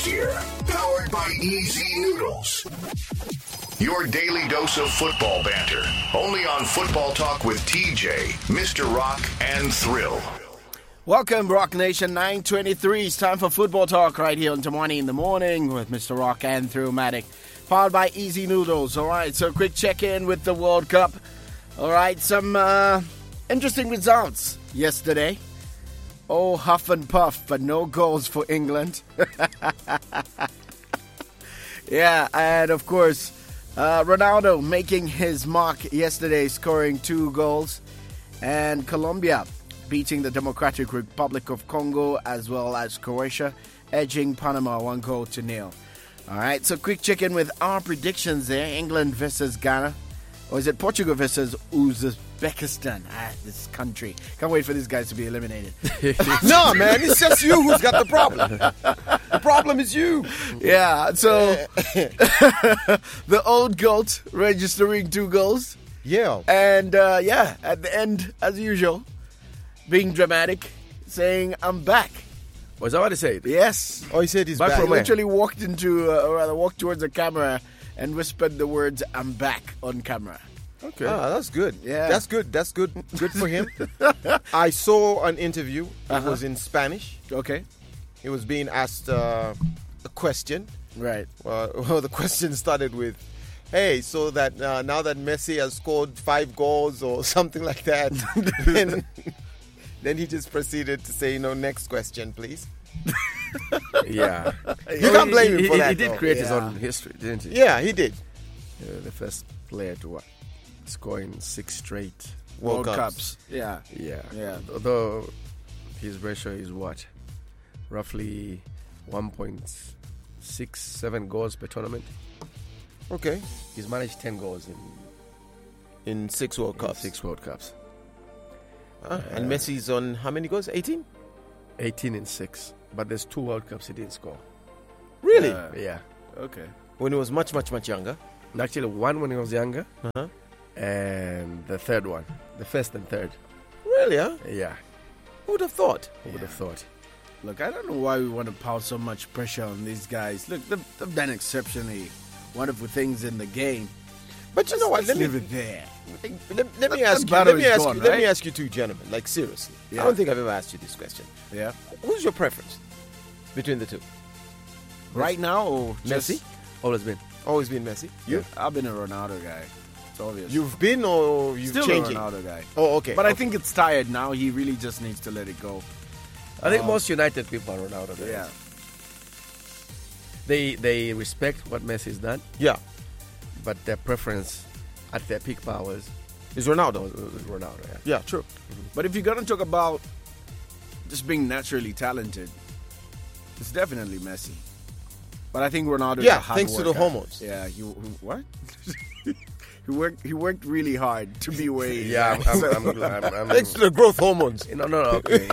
next year. Powered by Easy Noodles. Your daily dose of football banter. Only on Football Talk with TJ, Mr. Rock, and Thrill. Welcome, Rock Nation. 9:23. It's time for Football Talk right here on Tomorrow in the Morning with Mr. Rock and Thrillmatic. Powered by Easy Noodles. All right, so quick check-in with the World Cup. All right, some interesting results yesterday. Oh, huff and puff, but no goals for England. Yeah, and of course, Ronaldo making his mark yesterday, scoring 2 goals. And Colombia beating the Democratic Republic of Congo as well as Croatia, edging Panama 1-0. All right, so quick check-in with our predictions there. England versus Ghana. Or is it Portugal versus Uzbekistan? This country. Can't wait for these guys to be eliminated. No, man, it's just you who's got the problem. The problem is you. Yeah, so the old GOAT registering 2 goals. Yeah. And at the end, as usual, being dramatic, saying, I'm back. Was that what he said? Yes. Oh, he said he's back. He literally walked towards the camera and whispered the words, I'm back, on camera. Okay. Ah, that's good. Yeah. That's good. That's good. Good for him. I saw an interview. It was in Spanish. Okay. He was being asked a question. Right. Well, the question started with, hey, so that now that Messi has scored 5 goals or something like that, then he just proceeded to say, next question, please. Yeah. You can't blame him for that. He did though. create his own history, didn't he? Yeah, he did. The first player to score in 6 straight World Cups. Yeah. Yeah. Although his ratio is what? Roughly 1.67 goals per tournament. Okay. He's managed 10 goals in 6 World Cups. 6 World Cups. And Messi's on how many goals? 18? 18 in 6. But there's 2 World Cups he didn't score. Really? Yeah. Okay. When he was much, much, much younger? Actually, one when he was younger. Uh-huh. And the third one. The first and third. Really, huh? Yeah. Who would have thought? Who would have thought? Look, I don't know why we want to pile so much pressure on these guys. Look, they've done exceptionally wonderful things in the game. But you know what? Let's leave it there. Let me ask you two gentlemen, like seriously. Yeah. I don't think I've ever asked you this question. Yeah. Who's your preference between the two? Right now or Messi? Always been. Always been Messi. You? I've been a Ronaldo guy. It's obvious. You've been or you've Still changed? a Ronaldo guy. Oh, okay. But I think it's tired now. He really just needs to let it go. I think most United people are Ronaldo guys. Yeah. They respect what Messi's done, Yeah. but their preference at their peak powers Is Ronaldo. was Ronaldo. Yeah. Yeah, true. But if you're going to talk about just being naturally talented, it's definitely Messi. But I think Ronaldo. Yeah, is a hard thanks to the worker. hormones. Yeah, what? He worked really hard to be where he is. Yeah, I'm Thanks to the growth hormones. No, okay.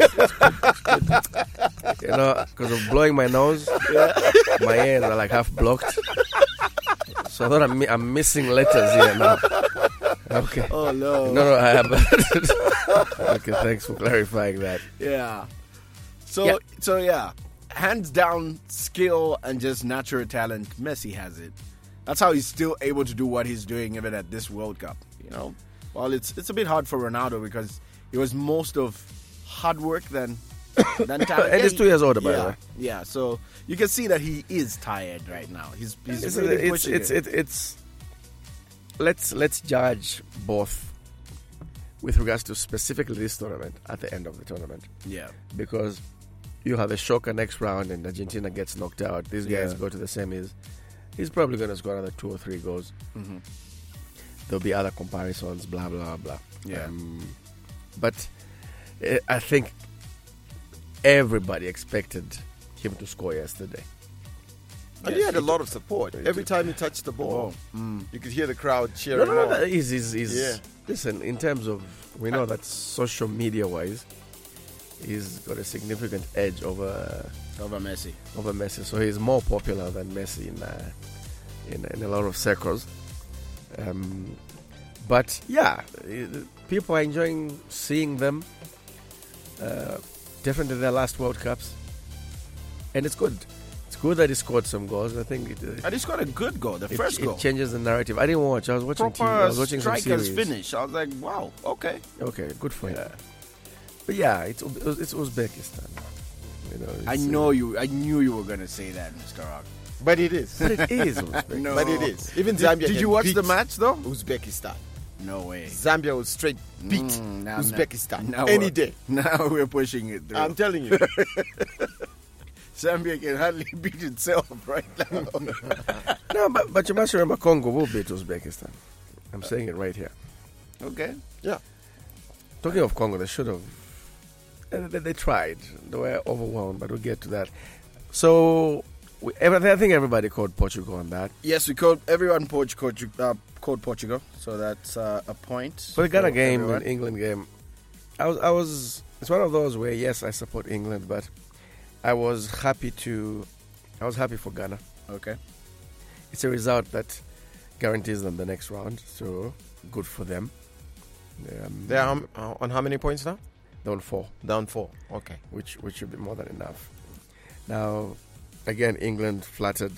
Because of blowing my nose, my ears are like half blocked. So I thought I'm missing letters here now. Okay. Oh no. No, I have. Okay, thanks for clarifying that. Yeah. So yeah, hands down skill and just natural talent. Messi has it. That's how he's still able to do what he's doing even at this World Cup. Well, it's a bit hard for Ronaldo because it was most of hard work than talent. And he's 2 years older, by the way. Yeah, so you can see that he is tired right now. He's really pushing it. Let's judge both with regards to specifically this tournament at the end of the tournament. Yeah. Because you have a shocker next round and Argentina gets knocked out. These guys go to the semis. He's probably going to score another 2 or 3 goals. Mm-hmm. There'll be other comparisons, blah, blah, blah. Yeah. But I think everybody expected him to score yesterday. And he had a lot of support. Every time he touched the ball, you could hear the crowd cheering. No. Listen, in terms of, we know that social media-wise, he's got a significant edge over Messi. So he's more popular than Messi in a lot of circles. But yeah, people are enjoying seeing them. Different than their last World Cups, and it's good. It's good that he scored some goals. I think And he scored a good goal, the first goal. It changes the narrative. I didn't watch. I was watching TV. I Proper was watching some striker's series. finish. I was like, wow, okay. Okay, good for him. Yeah. But yeah, it's Uzbekistan. You know, I knew you were going to say that, Mr. Rock. But it is. But it is Uzbekistan. No. But it is. Even Zambia. Did can you watch beat the match, though? Uzbekistan. No way. Zambia will straight beat Uzbekistan any day. Now we're pushing it through. I'm telling you. Zambia can hardly beat itself right now. No, but you must remember Congo will beat Uzbekistan. I'm saying it right here. Okay. Yeah. Talking of Congo, they should have. They tried. They were overwhelmed, but we'll get to that. So, I think everybody called Portugal on that. Yes, we called everyone called Portugal, so that's a point. For the Ghana game everyone. and England game, I was. It's one of those where yes, I support England, but I was happy for Ghana. Okay. It's a result that guarantees them the next round, so good for them. They're on how many points now? Down 4. Down 4. Okay. Which should be more than enough. Now, again, England flattered.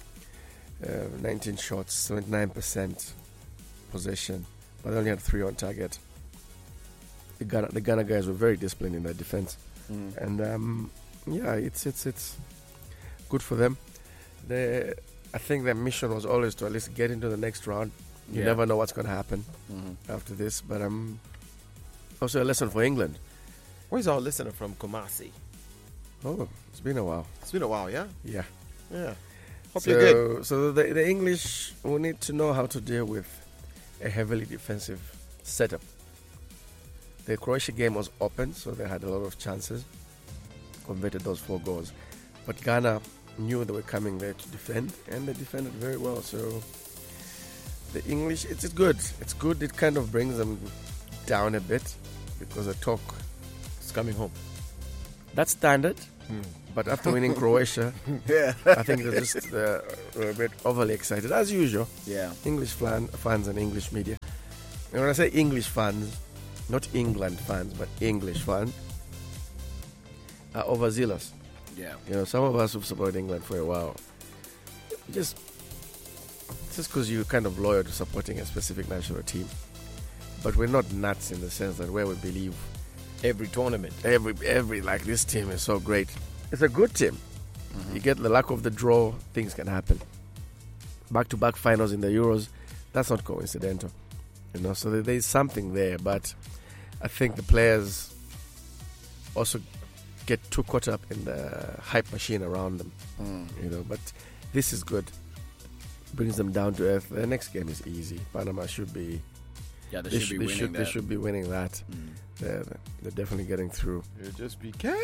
19 shots, 79% possession, but they only had 3 on target. The Ghana guys were very disciplined in their defense, and yeah, it's good for them. I think their mission was always to at least get into the next round. You never know what's going to happen after this, but also a lesson for England. Where's our listener from Kumasi? Oh, it's been a while. It's been a while, yeah? Yeah. Yeah. Hope you're good. So the English will need to know how to deal with a heavily defensive setup. The Croatia game was open, so they had a lot of chances. Converted those 4 goals. But Ghana knew they were coming there to defend, and they defended very well. So the English, it's good. It's good. It kind of brings them down a bit because the talk is coming home. That's standard. But after winning Croatia, I think they're just a bit overly excited, as usual. Yeah. English fans and English media. And when I say English fans, not England fans, but English fans, are overzealous. Yeah. You know, some of us who've supported England for a while, just because you're kind of loyal to supporting a specific national team. But we're not nuts in the sense that where we believe every tournament, every like this team is so great. It's a good team. You get the luck of the draw, things can happen. Back-to-back finals in the Euros, that's not coincidental. You know, so there's something there, but I think the players also get too caught up in the hype machine around them. You know, but this is good. Brings them down to earth. The next game is easy. Panama should be. Yeah, they should be winning that. They're definitely getting through. It'll just be Kane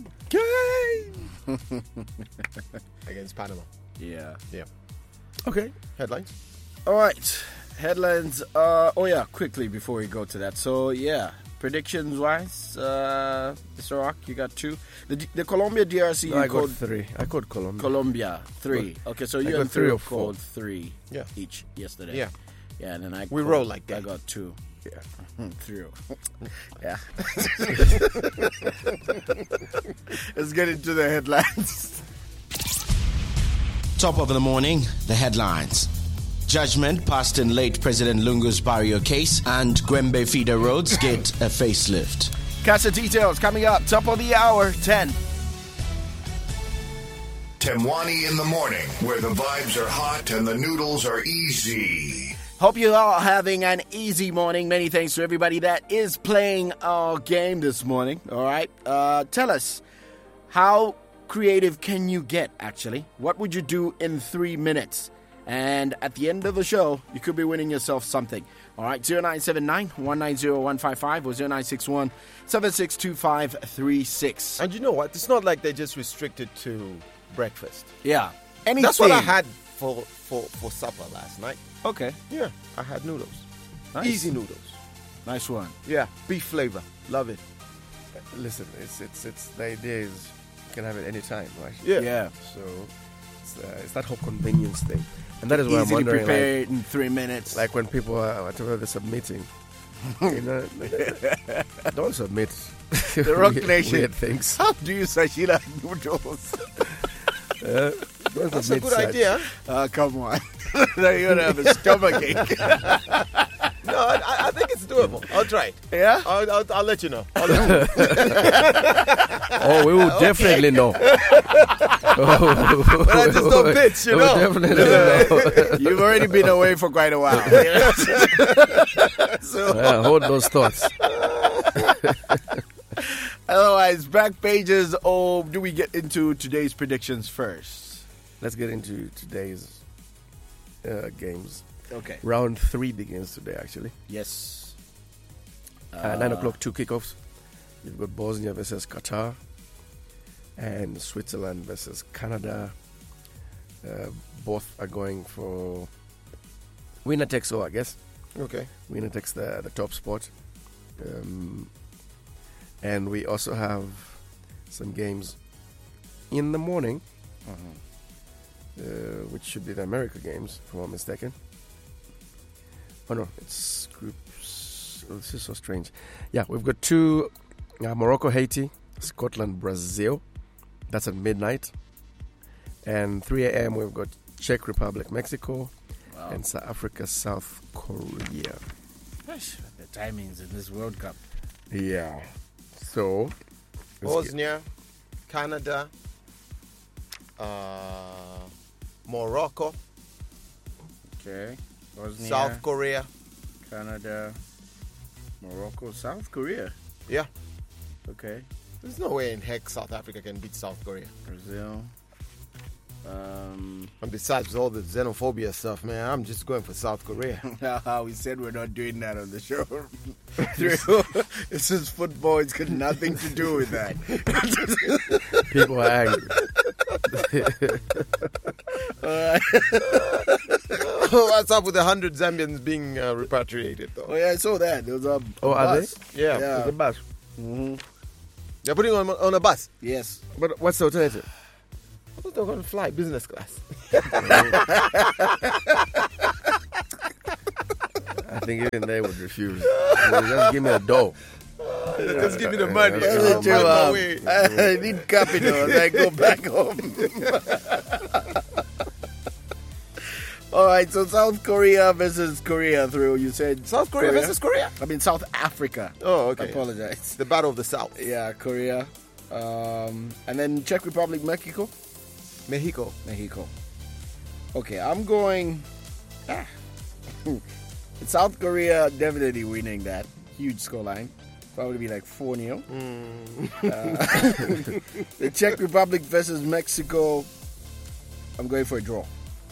against Panama. Yeah. Okay. Headlines. All right. Headlines. Quickly before we go to that. So yeah, predictions wise, Mr. Rock, you got 2. The Colombia DRC. I got 3. I called Colombia. Colombia 3. Okay, so you got and 3 or called 4. 3 Yeah. each yesterday. Yeah. Yeah, and then we roll like that. I got 2. Yeah. 3. Yeah. Let's get into the headlines. Top of the morning, the headlines. Judgment passed in late President Lungu's Barrio case, and Gwembe feeder roads get a facelift. Catch the details coming up. Top of the hour, 10. Temwani in the morning, where the vibes are hot and the noodles are easy. Hope you all having an easy morning. Many thanks to everybody that is playing our game this morning. All right. Tell us, how creative can you get, actually? What would you do in 3 minutes? And at the end of the show, you could be winning yourself something. All right. 0979-190-155 or 0961-762536. And you know what? It's not like they're just restricted to breakfast. Yeah. Anything. That's what I had for supper last night. Okay. Yeah, I had noodles. Nice. Easy noodles. Nice one. Yeah, beef flavor. Love it. Listen, it's the idea is you can have it any time, right? Yeah. So it's that whole convenience thing, and that is why I'm Easily wondering, prepared in 3 minutes. like when people are whatever they're submitting, you know, don't submit The Rock Nation. weird things. How do you sashila noodles? That's a good idea. Come on. Now you're going to have a stomachache. No, I think it's doable. I'll try it. Yeah? I'll let you know. I'll let you know. Oh, we will definitely know. But I just don't pitch, you We will know. definitely know. You've already been away for quite a while. So, Hold those thoughts. otherwise, back pages, or do we get into today's predictions first? Let's get into today's games. Okay. Round 3 begins today, actually. Yes. 9 o'clock, 2 kickoffs. You've got Bosnia versus Qatar and Switzerland versus Canada. Both are going for winner takes all, I guess. Okay. Winner takes the top spot. And we also have some games in the morning, which should be the America games, if I'm not mistaken. Oh no, it's groups. Oh, this is so strange. Yeah, we've got 2 Morocco, Haiti, Scotland, Brazil. That's at midnight. And 3 a.m. we've got Czech Republic, Mexico, and South Africa, South Korea. Gosh, the timings in this World Cup. Yeah. So, Bosnia, Canada, Morocco, Okay. Bosnia, South Korea. Canada, Morocco, South Korea. Yeah. Okay. There's no way in heck South Africa can beat South Korea. Brazil. And besides all the xenophobia stuff, man, I'm just going for South Korea. We said we're not doing that on the show. This is football. It's got nothing to do with that. people are angry. What's up with the 100 Zambians being repatriated, though? Oh, yeah, I saw that. There was a Oh, are bus. Yeah. Yeah. The bus. They're putting on a bus. Yes. But what's the alternative? I thought they were going to fly business class. I think even they would refuse. Just give me a dough. Just give me the money. That's I'll it, find my too, way. I need capital and I go back home. All right, so South Korea versus Korea through, you said. South Korea versus Korea? I mean, South Africa. Oh, I okay. apologize. The Battle of the South. Yeah, Korea. And then Czech Republic, Mexico. Mexico. Okay, I'm going. South Korea definitely winning that. Huge scoreline. Probably be like 4-0. The Czech Republic versus Mexico. I'm going for a draw.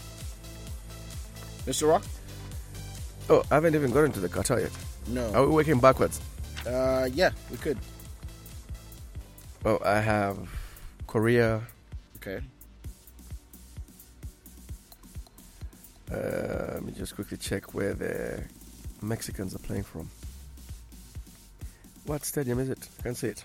Mr. Rock? Oh, I haven't even gotten to the Qatar yet. No. Are we working backwards? Yeah, we could. Oh, I have Korea. Okay. Let me just quickly check where the Mexicans are playing from. What stadium is it? I can't see it.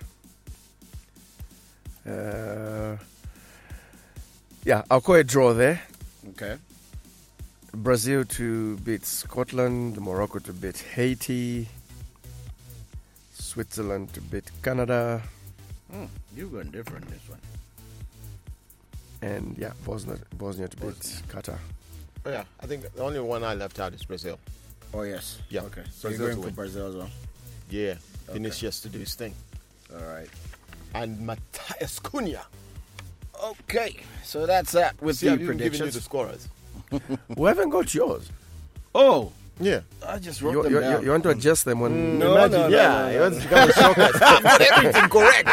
Yeah, I'll call it draw there. Okay. Brazil to beat Scotland, Morocco to beat Haiti, Switzerland to beat Canada, You're going different this one. and yeah, Bosnia to beat Qatar. Oh, yeah. I think the only one I left out is Brazil. Oh, yes. Yeah. Okay. So Brazil you're to going for win. Brazil as well. Yeah. Vinicius to do his thing. All right. And Matthias Cunha. Okay. So that's that with See, the I've even given you predictions. the scorers. We haven't got yours. Oh, Yeah. I just wrote them down. You want to adjust them when... No, Imagine, no, yeah. no, It no. was become a shocker. I've got everything correct.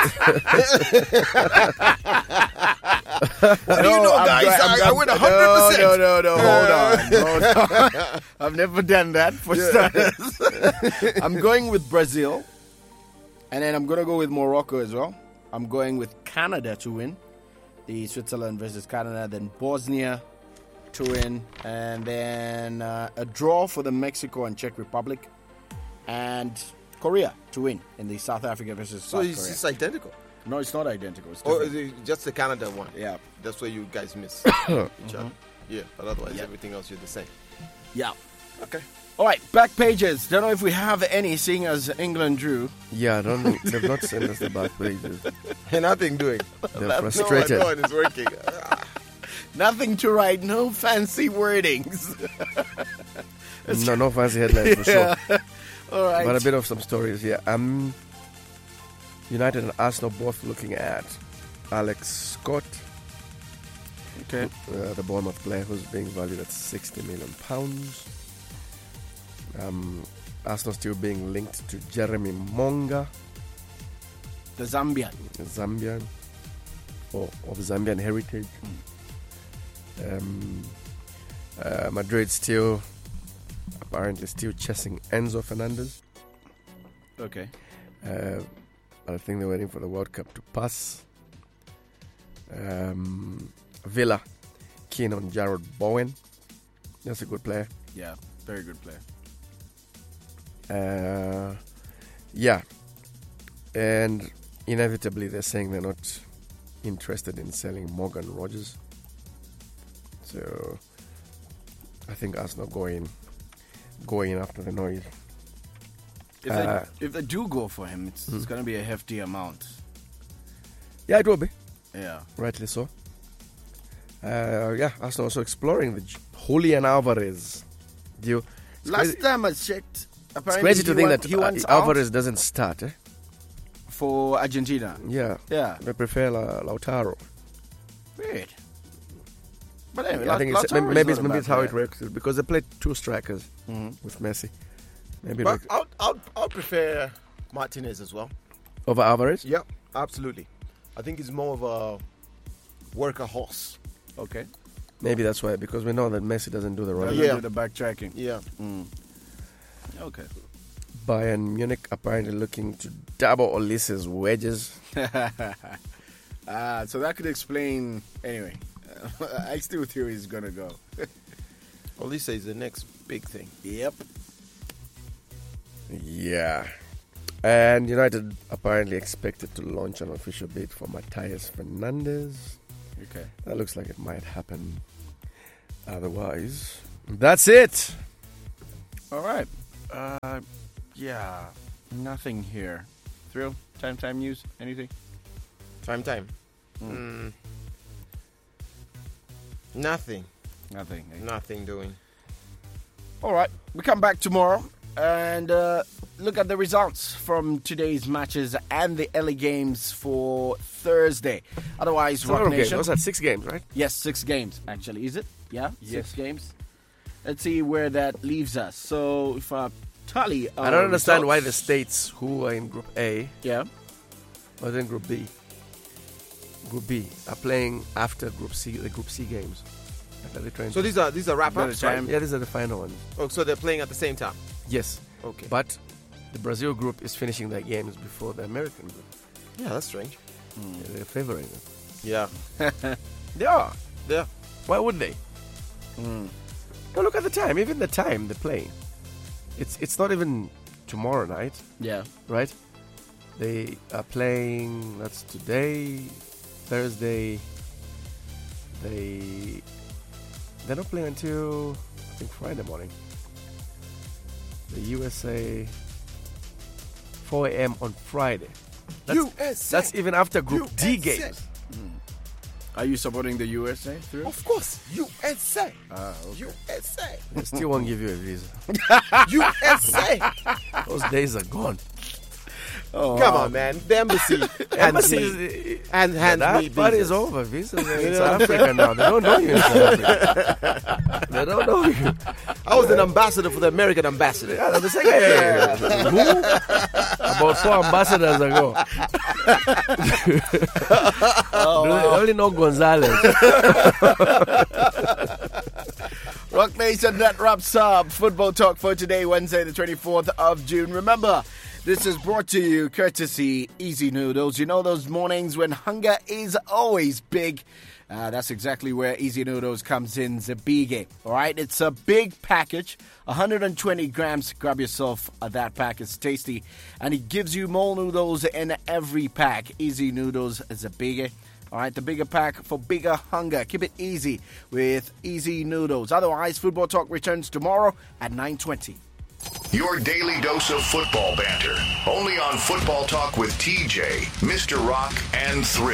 What do you know, guys? I went 100%. No. Hold on. I've never done that for starters. I'm going with Brazil. And then I'm going to go with Morocco as well. I'm going with Canada to win. The Switzerland versus Canada. Then Bosnia to win. And then a draw for the Mexico and Czech Republic. And Korea to win in the South Africa versus So South it's Korea. just identical. No, it's not identical. It's Or different. is it just the Canada one? Yeah. That's where you guys miss each other. Yeah, but otherwise everything else you're the same. Yeah. Okay. All right, back pages. Don't know if we have any, seeing as England drew. Yeah, I don't know. They've not sent us the back pages. And nothing doing. They're frustrated. No one is working. Nothing to write, no fancy wordings. No fancy headlines for sure. All right. But a bit of some stories here. United and Arsenal both looking at Alex Scott, Okay. the Bournemouth player who's being valued at £60 million. Arsenal still being linked to Jeremy Monga, The Zambian. Zambian, or of Zambian heritage. Madrid apparently still chasing Enzo Fernandez. Okay. But I think they're waiting for the World Cup to pass. Villa keen on Jarrod Bowen. That's a good player. Yeah, very good player. Yeah. And inevitably they're saying they're not interested in selling Morgan Rogers. So I think Arsenal going after the noise. If they do go for him, it's going to be a hefty amount. Yeah, it will be. Yeah. Rightly so. Arsenal also exploring the Julian Alvarez deal. Last time I checked, It's apparently crazy to think that he wants out Alvarez doesn't start. for Argentina. Yeah. Yeah. They prefer Lautaro. Weird. But anyway, I think Lautaro maybe is not a bad it's how it player. works because they play two strikers with Messi. Maybe But I'd prefer Martinez as well. over Alvarez. Yeah, absolutely. I think he's more of a worker horse. Okay. Maybe that's why, because we know that Messi doesn't do the running. Yeah. Do the backtracking. Yeah. Okay. Bayern Munich apparently looking to double Ulisses' wages. So that could explain. Anyway, I still think he's going to go. Olise is the next big thing. Yep. Yeah. And United apparently expected to launch an official bid for Matthias Fernandes. Okay. That looks like it might happen. Otherwise, that's it. All right. Yeah. Nothing here. Thrill? Time news? Anything? Time. Nothing. Nothing. Nothing doing. All right. We come back tomorrow and look at the results from today's matches and the early games for Thursday. Otherwise, Rock Okay, Nation. those are 6 games, right? Yes, 6 games, actually. Is it? Yeah? Yes. 6 games. Let's see where that leaves us. So, if I tally I don't understand why the results- states who are in Group A Yeah. or in Group B are playing after Group C, the Group C games. Like, are they trying So to- these are wrap-ups, right? yeah, these are the final ones. Oh, so they're playing at the same time. Yes, Okay. but the Brazil group is finishing their games before the American group. Yeah, that's strange. They're favoring them. Yeah. They are. Yeah. Why would they? Now look at the time. Even the time they're playing, it's not even tomorrow night, Yeah. right? They are playing. That's today, Thursday. They're not playing until I think Friday morning. The USA 4 a.m. on Friday. That's even after Group D games. Are you supporting the USA? Thrill? Of course, USA. Okay. USA. They still won't give you a visa. USA. Those days are gone. Oh, Come on, man. The embassy hands me. And hands me That part is visas. over. Visas are in South Africa now. They don't know you in South Africa. They don't know you. I was an ambassador for the American ambassador. Yeah, the second who? About 4 ambassadors ago. They only know Gonzalez. Rock Nation, that wraps up Football Talk for today, Wednesday, the 24th of June. Remember, this is brought to you courtesy Easy Noodles. You know those mornings when hunger is always big? That's exactly where Easy Noodles comes in, Zabige. All right, it's a big package, 120 grams. Grab yourself that pack. It's tasty, and it gives you more noodles in every pack. Easy Noodles Zabige. All right, the bigger pack for bigger hunger. Keep it easy with Easy Noodles. Otherwise, Football Talk returns tomorrow at 9:20. Your daily dose of football banter. Only on Football Talk with TJ, Mr. Rock, and Thrill.